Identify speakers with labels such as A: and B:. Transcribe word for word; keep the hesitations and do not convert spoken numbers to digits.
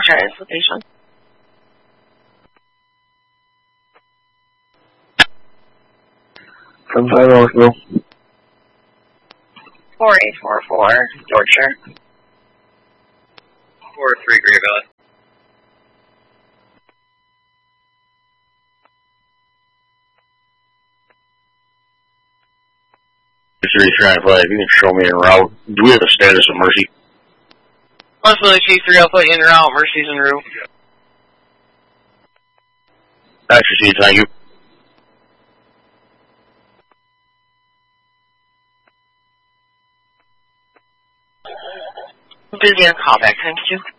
A: transportation.
B: Seven five Oakville.
A: Four eight four four Yorkshire.
C: Four three Grey Valley.
B: three three nine five, you can show me en route. Do we have the status of Mercy?
C: Possibly Chief three Alpha in route, Mercy's en route.
B: Actually, see, thank you.
A: Busy on callback, thank you.